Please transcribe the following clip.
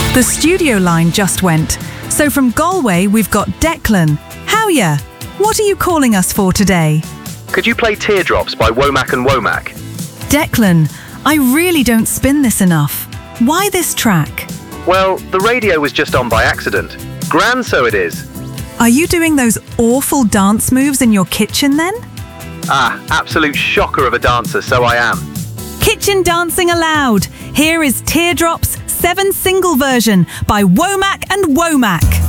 The studio line just went. So from Galway, we've got Declan. Howya? What are you calling us for today? Could you play Teardrops by Womack and Womack? Declan, I really don't spin this enough. Why this track? Well, the radio was just on by accident. Grand so it is. Are you doing those awful dance moves in your kitchen then? Ah, absolute shocker of a dancer, so I am. Kitchen dancing allowed. Here is Teardrops 7 single version by Womack and Womack.